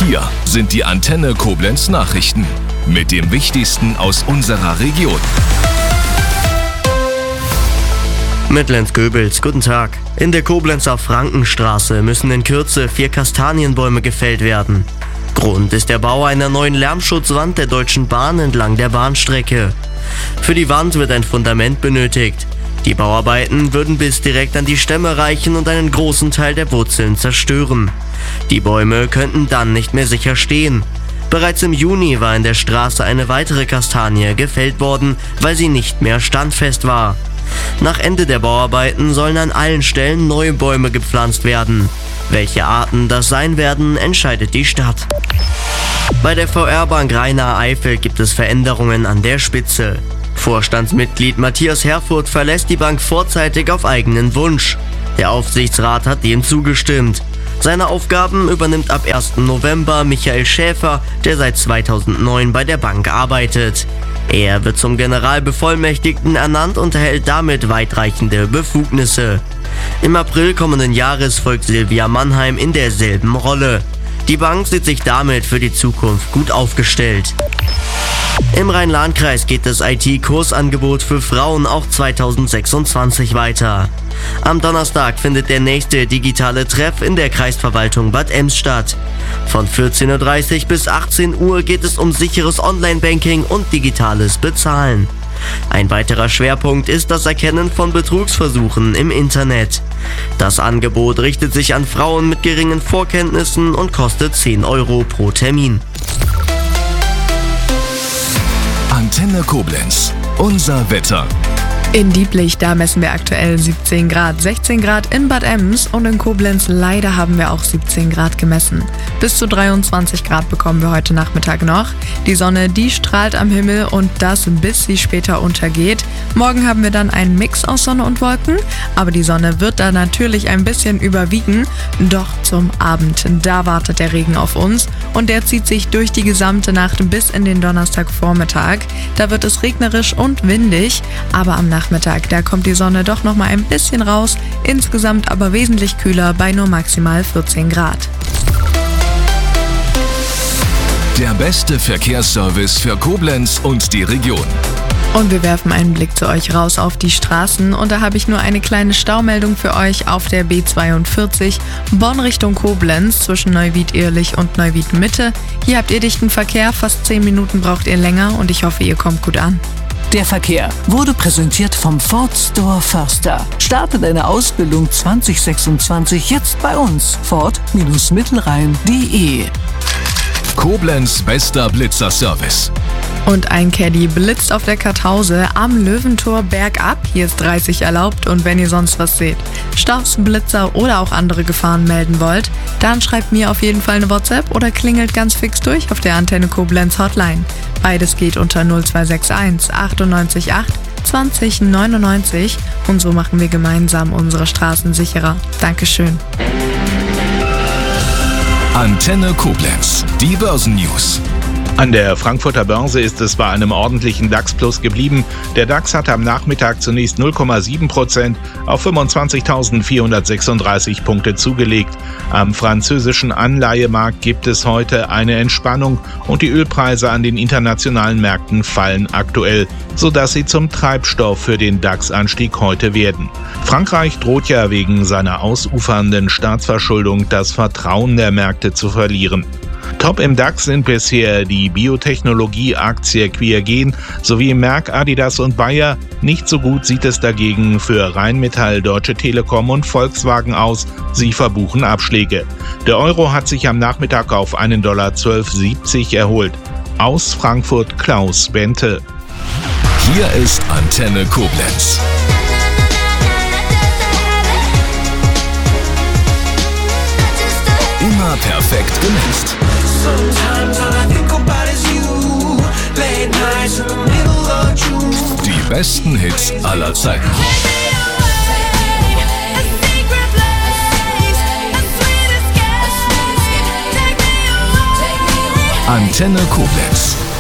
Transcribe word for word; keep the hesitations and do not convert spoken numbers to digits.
Hier sind die Antenne Koblenz Nachrichten mit dem Wichtigsten aus unserer Region. Mit Lenz Goebels, guten Tag. In der Koblenzer Frankenstraße müssen in Kürze vier Kastanienbäume gefällt werden. Grund ist der Bau einer neuen Lärmschutzwand der Deutschen Bahn entlang der Bahnstrecke. Für die Wand wird ein Fundament benötigt. Die Bauarbeiten würden bis direkt an die Stämme reichen und einen großen Teil der Wurzeln zerstören. Die Bäume könnten dann nicht mehr sicher stehen. Bereits im Juni war in der Straße eine weitere Kastanie gefällt worden, weil sie nicht mehr standfest war. Nach Ende der Bauarbeiten sollen an allen Stellen neue Bäume gepflanzt werden. Welche Arten das sein werden, entscheidet die Stadt. Bei der V R-Bank Rhein-Nahe-Eifel gibt es Veränderungen an der Spitze. Vorstandsmitglied Matthias Herfurth verlässt die Bank vorzeitig auf eigenen Wunsch. Der Aufsichtsrat hat dem zugestimmt. Seine Aufgaben übernimmt ab ersten November Michael Schäfer, der seit zweitausendneun bei der Bank arbeitet. Er wird zum Generalbevollmächtigten ernannt und erhält damit weitreichende Befugnisse. Im April kommenden Jahres folgt Silvia Mannheim in derselben Rolle. Die Bank sieht sich damit für die Zukunft gut aufgestellt. Im Rhein-Lahn-Kreis geht das I T-Kursangebot für Frauen auch zweitausendsechsundzwanzig weiter. Am Donnerstag findet der nächste digitale Treff in der Kreisverwaltung Bad Ems statt. Von vierzehn Uhr dreißig bis achtzehn Uhr geht es um sicheres Online-Banking und digitales Bezahlen. Ein weiterer Schwerpunkt ist das Erkennen von Betrugsversuchen im Internet. Das Angebot richtet sich an Frauen mit geringen Vorkenntnissen und kostet zehn Euro pro Termin. Antenne Koblenz, unser Wetter. In Dieblich, da messen wir aktuell siebzehn Grad, sechzehn Grad in Bad Ems und in Koblenz leider haben wir auch siebzehn Grad gemessen. Bis zu dreiundzwanzig Grad bekommen wir heute Nachmittag noch. Die Sonne, die strahlt am Himmel und das bis sie später untergeht. Morgen haben wir dann einen Mix aus Sonne und Wolken, aber die Sonne wird da natürlich ein bisschen überwiegen. Doch zum Abend, da wartet der Regen auf uns und der zieht sich durch die gesamte Nacht bis in den Donnerstagvormittag. Da wird es regnerisch und windig, aber am Nachmittag, da kommt die Sonne doch noch mal ein bisschen raus, insgesamt aber wesentlich kühler bei nur maximal vierzehn Grad. Der beste Verkehrsservice für Koblenz und die Region. Und wir werfen einen Blick zu euch raus auf die Straßen und da habe ich nur eine kleine Staumeldung für euch auf der B zweiundvierzig Bonn Richtung Koblenz zwischen Neuwied-Ehrlich und Neuwied-Mitte. Hier habt ihr dichten Verkehr, fast zehn Minuten braucht ihr länger und ich hoffe, ihr kommt gut an. Der Verkehr wurde präsentiert vom Ford Store Förster. Starte deine Ausbildung zwanzig sechsundzwanzig jetzt bei uns. Ford Mittelrhein punkt de. Koblenz bester Blitzerservice. Und ein Caddy blitzt auf der Kartause am Löwentor bergab. Hier ist dreißig erlaubt und wenn ihr sonst was seht, Staus, Blitzer oder auch andere Gefahren melden wollt, dann schreibt mir auf jeden Fall eine WhatsApp oder klingelt ganz fix durch auf der Antenne Koblenz Hotline. Beides geht unter null zwei sechs eins achtundneunzig acht zwanzig neunundneunzig und so machen wir gemeinsam unsere Straßen sicherer. Dankeschön. Antenne Koblenz, die Börsennews. An der Frankfurter Börse ist es bei einem ordentlichen DAX-Plus geblieben. Der DAX hat am Nachmittag zunächst null Komma sieben Prozent auf fünfundzwanzigtausendvierhundertsechsunddreißig Punkte zugelegt. Am französischen Anleihemarkt gibt es heute eine Entspannung und die Ölpreise an den internationalen Märkten fallen aktuell, sodass sie zum Treibstoff für den DAX-Anstieg heute werden. Frankreich droht ja wegen seiner ausufernden Staatsverschuldung das Vertrauen der Märkte zu verlieren. Top im DAX sind bisher die Biotechnologie-Aktie Quiergen sowie Merck, Adidas und Bayer. Nicht so gut sieht es dagegen für Rheinmetall, Deutsche Telekom und Volkswagen aus. Sie verbuchen Abschläge. Der Euro hat sich am Nachmittag auf einen Dollar zwölf siebzig erholt. Aus Frankfurt Klaus Bente. Hier ist Antenne Koblenz. Immer perfekt gemixt. Die besten Hits aller Zeiten. Antenne Koblenz.